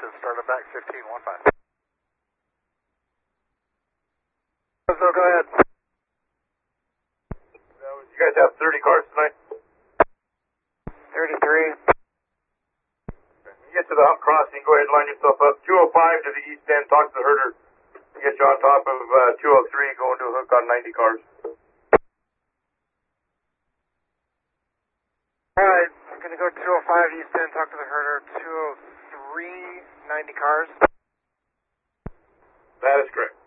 to start it back 1515. So go ahead. You guys have 30 cars tonight? 33. When you get to the hump crossing, go ahead and line yourself up. 205 to the east end, talk to the herder. Get you on top of 203, going to a hook on 90 cars. Alright, I'm going to go 205 east end, talk to the herder. 203, 90 cars. That is correct.